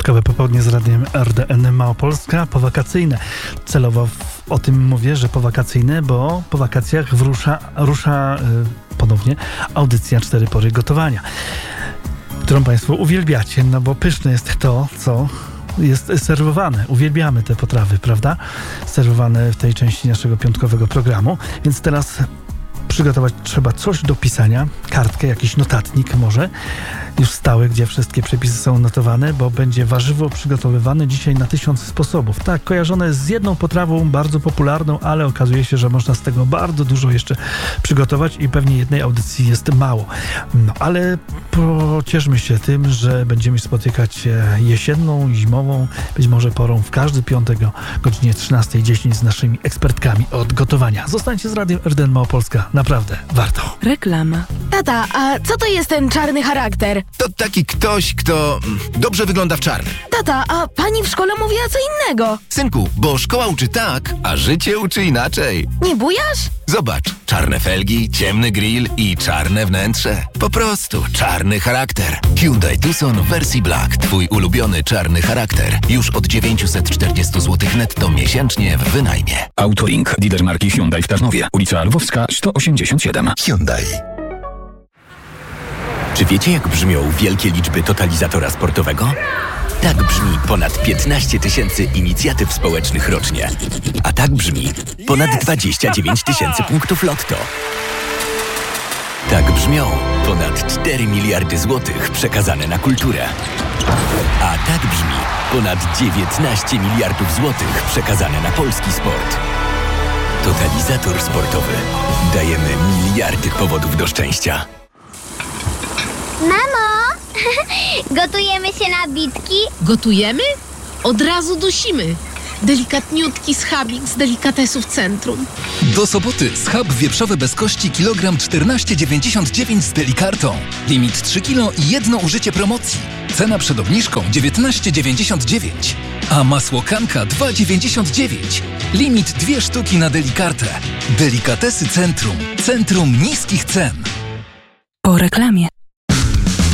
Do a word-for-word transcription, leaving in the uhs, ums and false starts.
Piątkowe popołudnie z radiem R D N Małopolska, powakacyjne. Celowo w, o tym mówię, że powakacyjne, bo po wakacjach wrusza, rusza y, ponownie audycja Cztery Pory Gotowania, którą Państwo uwielbiacie, no bo pyszne jest to, co jest serwowane. Uwielbiamy te potrawy, prawda? Serwowane w tej części naszego piątkowego programu. Więc teraz przygotować trzeba coś do pisania, kartkę, jakiś notatnik może, już stały, gdzie wszystkie przepisy są notowane, bo będzie warzywo przygotowywane dzisiaj na tysiąc sposobów. Tak, kojarzone z jedną potrawą bardzo popularną, ale okazuje się, że można z tego bardzo dużo jeszcze przygotować i pewnie jednej audycji jest mało. No, ale pocieszmy się tym, że będziemy spotykać się jesienną, zimową, być może porą w każdy piątek o godzinie trzynasta dziesięć z naszymi ekspertkami od gotowania. Zostańcie z radiem R D N Małopolska. Naprawdę warto. Reklama. Tata, a co to jest ten czarny charakter? To taki ktoś, kto dobrze wygląda w czarnym. Tata, a pani w szkole mówiła co innego. Synku, bo szkoła uczy tak, a życie uczy inaczej. Nie bujasz? Zobacz, czarne felgi, ciemny grill i czarne wnętrze. Po prostu czarny charakter. Hyundai Tucson w wersji Black. Twój ulubiony czarny charakter. Już od dziewięćset czterdzieści złotych netto miesięcznie w wynajmie. Autolink, lider marki Hyundai w Tarnowie. Ulica Lwowska sto osiemdziesiąt siedem. Hyundai. Czy wiecie, jak brzmią wielkie liczby totalizatora sportowego? Tak brzmi ponad piętnaście tysięcy inicjatyw społecznych rocznie. A tak brzmi ponad dwadzieścia dziewięć tysięcy punktów lotto. Tak brzmią ponad cztery miliardy złotych przekazane na kulturę. A tak brzmi ponad dziewiętnaście miliardów złotych przekazane na polski sport. Totalizator sportowy. Dajemy miliardy powodów do szczęścia. Mamo, gotujemy się na bitki? Gotujemy? Od razu dusimy. Delikatniutki schabik z delikatesów centrum. Do soboty schab wieprzowy bez kości kilogram czternaście dziewięćdziesiąt dziewięć z Delikartą. Limit trzy kilo i jedno użycie promocji. Cena przed obniżką dziewiętnaście dziewięćdziesiąt dziewięć. A masło Kanka dwa dziewięćdziesiąt dziewięć. Limit dwie sztuki na Delikartę. Delikatesy Centrum. Centrum niskich cen. Po reklamie.